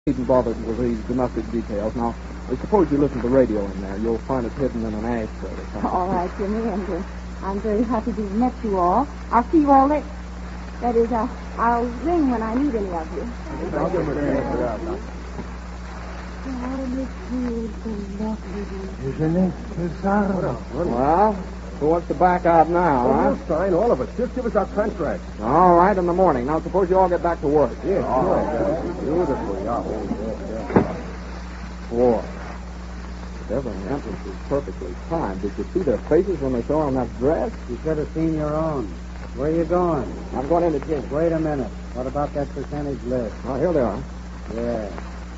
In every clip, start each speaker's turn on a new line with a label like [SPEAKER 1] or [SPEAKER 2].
[SPEAKER 1] Needn't bother with these domestic details. Now, suppose you listen to the radio in there. You'll find it hidden in an ashtray or something.
[SPEAKER 2] All right, Jimmy, and I'm very happy to have met you all. I'll see you all later. That is, I'll ring when I need any of you.
[SPEAKER 1] I'll give him a chance.
[SPEAKER 3] Isn't it bizarre?
[SPEAKER 1] Well, who wants to back out now, huh?
[SPEAKER 3] We'll sign, all of us. Just give us our contract.
[SPEAKER 1] All right, in the morning. Now, suppose you all get back to work.
[SPEAKER 3] Yes, beautiful.
[SPEAKER 1] Boy, every entrance is perfectly timed. Did you see their faces when they saw on that dress?
[SPEAKER 4] You should have seen your own. Where are you going?
[SPEAKER 1] I'm going into Jim.
[SPEAKER 4] Wait a minute. What about that percentage list?
[SPEAKER 1] Oh, here they are.
[SPEAKER 4] Yeah.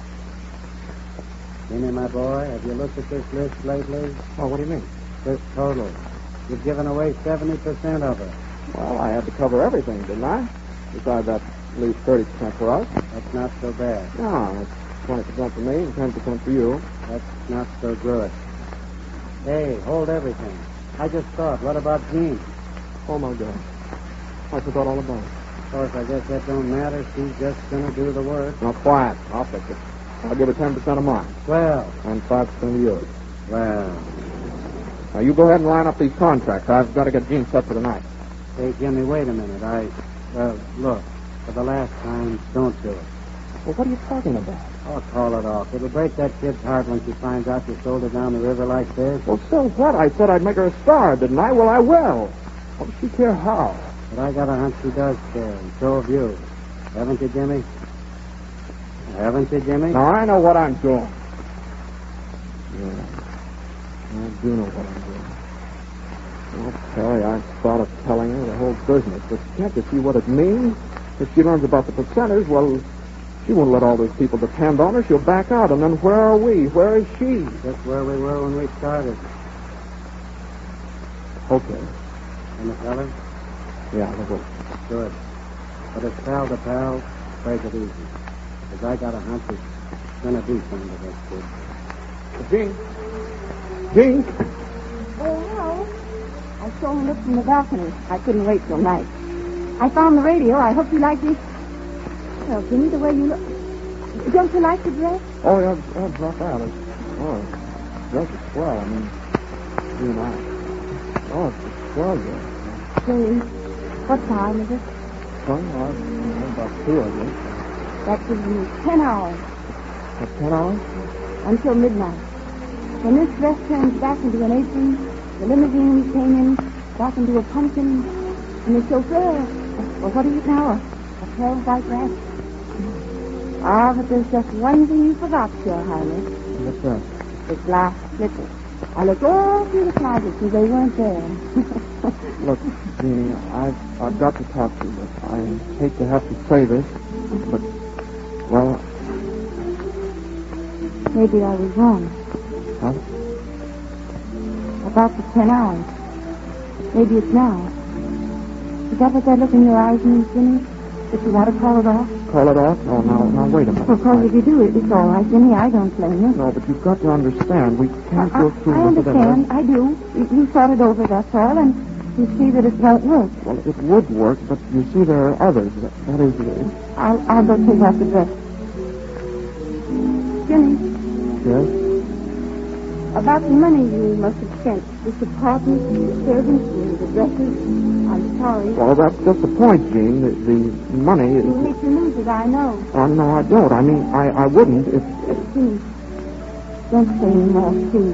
[SPEAKER 4] Jimmy, my boy, have you looked at this list lately?
[SPEAKER 1] Oh, what do you mean?
[SPEAKER 4] This total. You've given away 70% of it.
[SPEAKER 1] Well, I had to cover everything, didn't I? Besides that, leaves 30% for us.
[SPEAKER 4] That's not so bad.
[SPEAKER 1] No, it's 20% for me and 10% for you.
[SPEAKER 4] That's not so good. Hey, hold everything. I just thought, what about Jean?
[SPEAKER 1] Oh, my God. I forgot all about it.
[SPEAKER 4] Of course, I guess that don't matter. She's just going to do the work.
[SPEAKER 1] Now, quiet. I'll fix it. I'll give her 10% of mine.
[SPEAKER 4] Well.
[SPEAKER 1] And 5% of yours.
[SPEAKER 4] Well.
[SPEAKER 1] Now, you go ahead and line up these contracts. I've got to get Jean set for tonight.
[SPEAKER 4] Hey, Jimmy, wait a minute. Look, for the last time, don't do it.
[SPEAKER 1] Well, what are you talking about?
[SPEAKER 4] Oh, call it off. It'll break that kid's heart when she finds out you sold her down the river like this.
[SPEAKER 1] Well, so what? I said I'd make her a star, didn't I? Well, I will. Well, does she care how?
[SPEAKER 4] But I got a hunch she does care, and so have you. Haven't you, Jimmy? Haven't you, Jimmy?
[SPEAKER 1] Now, I know what I'm doing. Yeah, I do know what I'm doing. Well, Terry, I thought of telling her the whole business, but can't you see what it means? If she learns about the percentage, well, she won't let all those people depend on her. She'll back out, and then where are we? Where is she?
[SPEAKER 4] Just where we were when we started.
[SPEAKER 1] Okay.
[SPEAKER 4] And the feller?
[SPEAKER 1] Yeah, that will.
[SPEAKER 4] Good. But as pal to pal, take it easy. Because I got a hunch it's going to do something to that kid.
[SPEAKER 1] Jean? Jean?
[SPEAKER 2] Oh, hello. I saw him look from the balcony. I couldn't wait till night. I found the radio. I hope you like it. Well, Jimmy, the way you look. Don't you like the dress?
[SPEAKER 1] Oh, yeah, drop out. Dress is swell. I mean, you and I. Oh, it's swell, girl.
[SPEAKER 2] Say, what time is it?
[SPEAKER 1] About 2, I guess.
[SPEAKER 2] That gives me 10 hours.
[SPEAKER 1] For 10 hours?
[SPEAKER 2] Until midnight. When this dress turns back into an apron, the limousine came in back into a pumpkin, and the chauffeur, well, what do you know? A pair of white rats. Ah, but there's just one thing you forgot, Your Highness.
[SPEAKER 1] What's that?
[SPEAKER 2] The glass slippers. I looked all through the closet, and they weren't there.
[SPEAKER 1] Look, Jeannie, I've got to talk to you, but I hate to have to say this, but, well...
[SPEAKER 2] Maybe I was wrong.
[SPEAKER 1] Huh?
[SPEAKER 2] About the 10 hours. Maybe it's now. Is that what that look in your eyes means, Jimmy? That you want to call it off?
[SPEAKER 1] Call it off? Oh, now, wait a minute.
[SPEAKER 2] Of course, if you do, it's all right, Jimmy. I don't blame you.
[SPEAKER 1] No, but you've got to understand. We can't go through
[SPEAKER 2] I
[SPEAKER 1] with it.
[SPEAKER 2] understand. I do. You thought it over, that's all, and you see that it won't work.
[SPEAKER 1] Well, it would work, but you see there are others. That is...
[SPEAKER 2] I'll go take off the dress. Jimmy.
[SPEAKER 1] Yes?
[SPEAKER 2] About the money you must have spent. This apartment, the servants, the dresses. I'm sorry.
[SPEAKER 1] Well, that's just the point, Jean. The money...
[SPEAKER 2] You hate to lose it, I know.
[SPEAKER 1] Oh, no, I don't. I mean, I wouldn't if...
[SPEAKER 2] Please, don't say any more, please.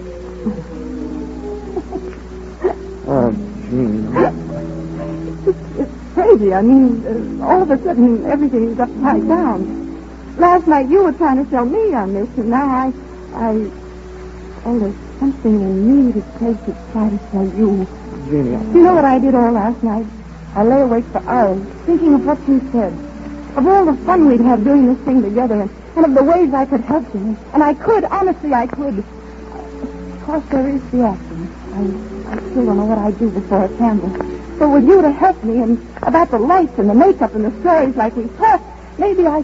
[SPEAKER 1] Oh, Jean.
[SPEAKER 2] It's crazy. I mean, all of a sudden, everything is upside down. Last night you were trying to sell me on this, and now oh, there's something in me that says to try to sell you.
[SPEAKER 1] Jeannie,
[SPEAKER 2] You know what I did all last night? I lay awake for hours, thinking of what you said. Of all the fun we'd have doing this thing together, and of the ways I could help you. And I could, honestly, I could. Of course, there is the acting. I still don't know what I'd do before a camera. But with you to help me, and about the lights and the makeup and the stories like we talked, maybe I...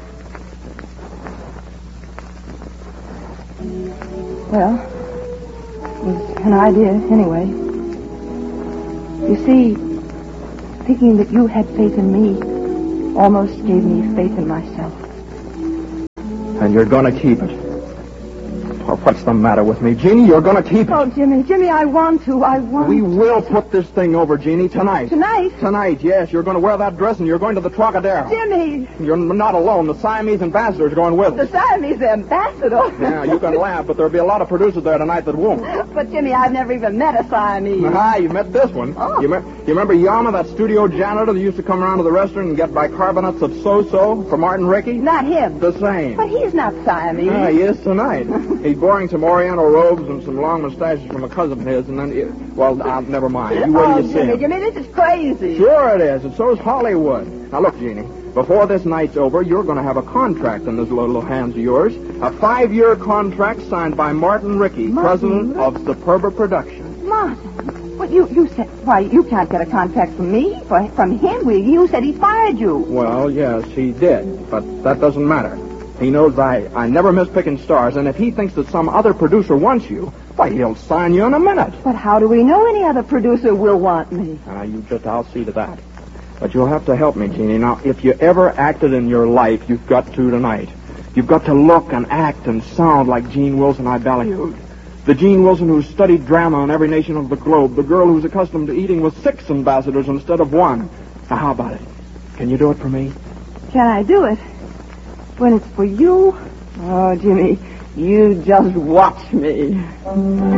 [SPEAKER 2] Well, it was an idea anyway. You see, thinking that you had faith in me almost gave me faith in myself.
[SPEAKER 1] And you're going to keep it. Oh, what's the matter with me, Jeannie? You're going to keep it.
[SPEAKER 2] Oh, Jimmy, I want to.
[SPEAKER 1] We will put this thing over, Jeannie, tonight.
[SPEAKER 2] Tonight?
[SPEAKER 1] Tonight, yes. You're going to wear that dress and you're going to the Trocadero.
[SPEAKER 2] Jimmy!
[SPEAKER 1] You're not alone. The Siamese ambassador's going with
[SPEAKER 2] The
[SPEAKER 1] us.
[SPEAKER 2] Siamese ambassador?
[SPEAKER 1] Yeah, you can laugh, but there'll be a lot of producers there tonight that won't.
[SPEAKER 2] But, Jimmy, I've never even met a Siamese.
[SPEAKER 1] Ah, you met this one.
[SPEAKER 2] Oh.
[SPEAKER 1] You remember Yama, that studio janitor that used to come around to the restaurant and get bicarbonates of so-so for Martin Rickey?
[SPEAKER 2] Not him.
[SPEAKER 1] The same.
[SPEAKER 2] But he's not Siamese.
[SPEAKER 1] Ah, he is tonight. He's borrowing some Oriental robes and some long mustaches from a cousin of his, and then, never mind. You wait till you see him.
[SPEAKER 2] Jimmy, this is crazy.
[SPEAKER 1] Sure it is, and so is Hollywood. Now, look, Jeannie, before this night's over, you're going to have a contract in those little hands of yours. A 5-year contract signed by Martin Rickey, president of Superba Productions.
[SPEAKER 2] Martin? But you said, why, you can't get a contract from me, from him. You said he fired you.
[SPEAKER 1] Well, yes, he did, but that doesn't matter. He knows I never miss picking stars, and if he thinks that some other producer wants you, why, he'll sign you in a minute.
[SPEAKER 2] But how do we know any other producer will want me?
[SPEAKER 1] I'll see to that. But you'll have to help me, Jeannie. Now, if you ever acted in your life, you've got to tonight. You've got to look and act and sound like Jean Wilson I ballyhooed. The Jean Wilson who studied drama in every nation of the globe. The girl who's accustomed to eating with 6 ambassadors instead of 1. Now, how about it? Can you do it for me?
[SPEAKER 2] Can I do it? When it's for you? Oh, Jimmy, you just watch me.